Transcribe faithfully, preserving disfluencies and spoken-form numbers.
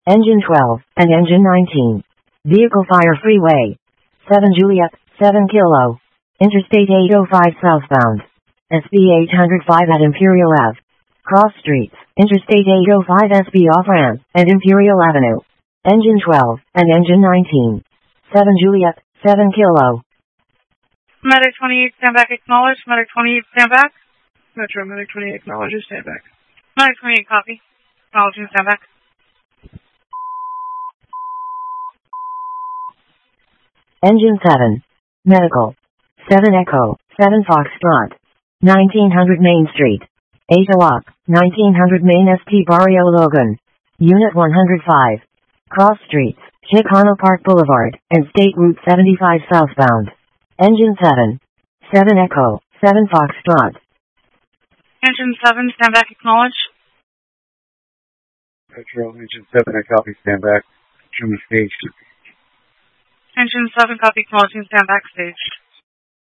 Engine twelve, and Engine nineteen. Vehicle fire freeway. seven Juliet, seven Kilo. Interstate eight oh five southbound. S B eight oh five at Imperial Avenue. Cross streets, Interstate eight oh five S B off-ramp, and Imperial Avenue. Engine twelve, and Engine nineteen. seven Juliet, seven Kilo. Medic twenty-eight, stand back, acknowledge. Medic twenty-eight, stand back. Metro, Medic twenty-eight, acknowledge, stand back. Medic twenty-eight, copy. Acknowledging, stand back. Engine seven. Medical. seven Echo, seven Foxtrot. nineteen hundred Main Street. eight o'clock, nineteen hundred Main Este Barrio Logan. Unit one hundred five. Cross streets, Chicano Park Boulevard, and State Route seventy-five southbound. Engine seven. seven Echo, seven Foxtrot. Engine seven, stand back, acknowledge. Metro, Engine seven, I copy, stand back. Truman staged. Engine seven, copy, acknowledging, stand back, staged.